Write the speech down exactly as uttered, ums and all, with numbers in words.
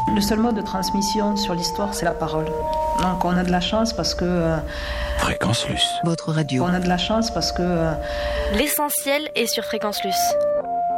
Le seul mode de transmission sur l'histoire, c'est la parole. Donc on a de la chance parce que... Euh, Fréquence Luce. Votre radio. On a de la chance parce que... Euh, L'essentiel est sur Fréquence Luce.